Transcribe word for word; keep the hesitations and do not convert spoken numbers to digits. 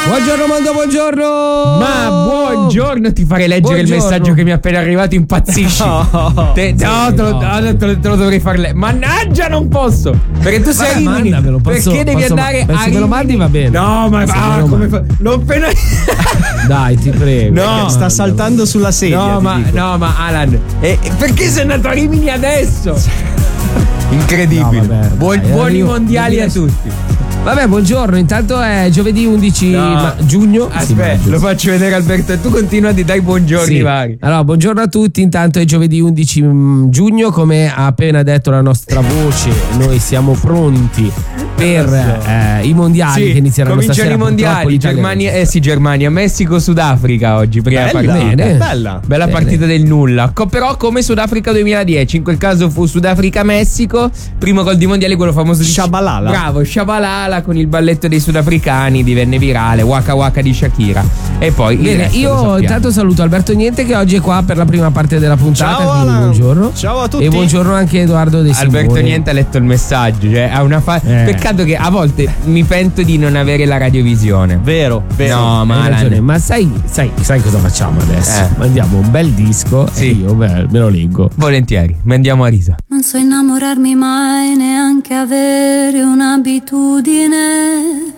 Buongiorno mondo, buongiorno. Ma buongiorno, ti farei leggere buongiorno. Il messaggio che mi è appena arrivato, impazzisci. No, te, no, te, lo, no. te, lo, te lo dovrei far leggere. Mannaggia, non posso. Perché tu sei a Rimini. Posso, perché devi posso, andare a Se me lo mandi va bene. No, ma ah, come fa? Non appena. Dai, ti prego. No, sta saltando sulla sedia. No, ma dico. no, ma Alan, eh, perché sei andato a Rimini adesso? Incredibile. No, vabbè, Buon, dai, buoni mondiali a tutti. Vabbè, buongiorno, intanto è giovedì undici no. ma- giugno. Aspetta, sì, lo faccio vedere Alberto e tu continua di dai buongiorni sì. vari. Allora, buongiorno a tutti, intanto è giovedì undici giugno, come ha appena detto la nostra voce, noi siamo pronti per eh, i mondiali sì, che inizieranno stasera. Cominciano i mondiali, Germania, eh sì, Germania, Messico, Sudafrica oggi, prima bella, partita. Bene. Bella, bella bene. partita del nulla. Co- però come Sudafrica duemiladieci, in quel caso fu Sudafrica-Messico, primo gol di mondiali, quello famoso di Shabalala. Bravo, Shabalala con il balletto dei sudafricani, divenne virale, Waka Waka di Shakira. E poi bene, io intanto saluto Alberto Niente che oggi è qua per la prima parte della puntata. Ciao Alan. Buongiorno. Ciao a tutti. E buongiorno anche Edoardo De Simone. Alberto Niente ha letto il messaggio, cioè ha una fa- eh. Peccato che a volte mi pento di non avere la radiovisione. Vero, vero. No, ma ragione. Ma sai, sai, sai cosa facciamo adesso? Eh. Mandiamo un bel disco sì. e io beh, me lo leggo. Volentieri, mandiamo a risa. Non so innamorarmi mai, neanche avere un'abitudine.